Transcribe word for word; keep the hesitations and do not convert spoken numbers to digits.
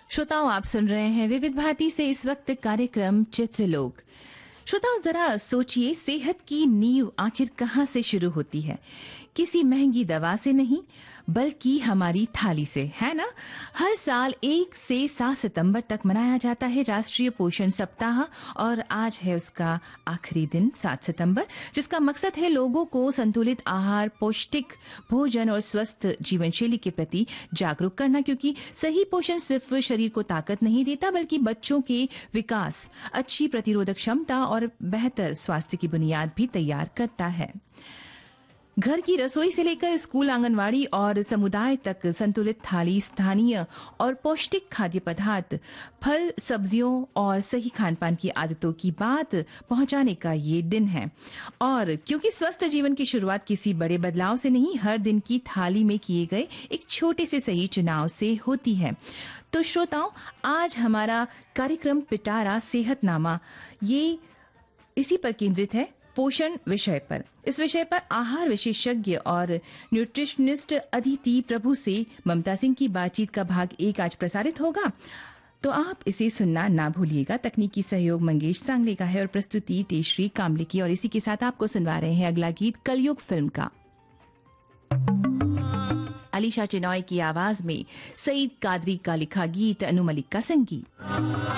श्रोताओं, आप सुन रहे हैं विविध भारती से इस वक्त कार्यक्रम चित्रलोक। श्रोताओं, जरा सोचिए, सेहत की नींव आखिर कहाँ से शुरू होती है? किसी महंगी दवा से नहीं, बल्कि हमारी थाली से, है ना? हर साल एक से सात सितंबर तक मनाया जाता है राष्ट्रीय पोषण सप्ताह, और आज है उसका आखिरी दिन, सात सितंबर, जिसका मकसद है लोगों को संतुलित आहार, पौष्टिक भोजन और स्वस्थ जीवन शैली के प्रति जागरूक करना, क्योंकि सही पोषण सिर्फ शरीर को ताकत नहीं देता, बल्कि बच्चों के विकास, अच्छी प्रतिरोधक क्षमता और बेहतर स्वास्थ्य की बुनियाद भी तैयार करता है। घर की रसोई से लेकर स्कूल, आंगनवाड़ी और समुदाय तक संतुलित थाली, स्थानीय और पौष्टिक खाद्य पदार्थ, फल, सब्जियों और सही खान पान की आदतों की बात पहुंचाने का ये दिन है। और क्योंकि स्वस्थ जीवन की शुरुआत किसी बड़े बदलाव से नहीं, हर दिन की थाली में किए गए एक छोटे से सही चुनाव से होती है। तो श्रोताओं, आज हमारा कार्यक्रम पिटारा सेहतनामा ये इसी पर केंद्रित है, पोषण विषय पर। इस विषय पर आहार विशेषज्ञ और न्यूट्रिशनिस्ट अदिति प्रभु से ममता सिंह की बातचीत का भाग एक आज प्रसारित होगा, तो आप इसे सुनना ना भूलिएगा। तकनीकी सहयोग मंगेश सांगले का है और प्रस्तुति तेजश्री कामले की। और इसी के साथ आपको सुनवा रहे हैं अगला गीत कलयुग फिल्म का। अलीशा चिनॉय की आवाज में सईद कादरी का लिखा गीत, अनु मलिक का संगीत।